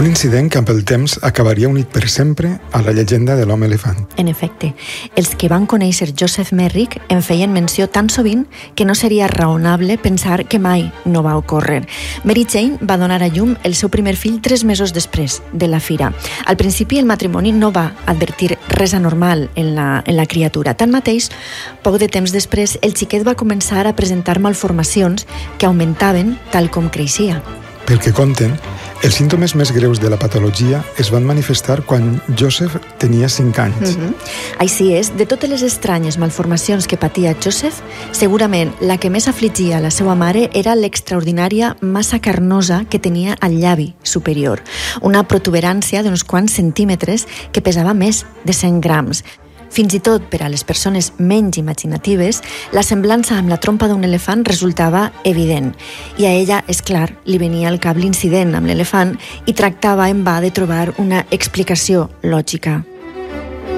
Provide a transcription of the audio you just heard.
Un incident que amb el temps acabaria unit per sempre a la llegenda de l'home elefant. En efecte, els que van conèixer Joseph Merrick en feien menció tan sovint que no seria raonable pensar que mai no va ocórrer. Mary Jane va donar a llum el seu primer fill 3 mesos després de la fira. Al principi el matrimoni no va advertir res anormal en la criatura. Tanmateix, poc de temps després, el xiquet va començar a presentar malformacions que augmentaven tal com creixia. Pel que conten, els símptomes més greus de la patologia es van manifestar quan Joseph tenia 5 anys. Així és, de totes les estranyes malformacions que patia Joseph, segurament la que més afligia la seva mare era l'extraordinària massa carnosa que tenia al llavi superior, una protuberància d'uns quants centímetres que pesava més de 100 grams. Fins i tot per a les persones menys imaginatives, la semblança amb la trompa d'un elefant resultava evident. I a ella, és clar, li venia al cap l'incident amb l'elefant i tractava en va de trobar una explicació lògica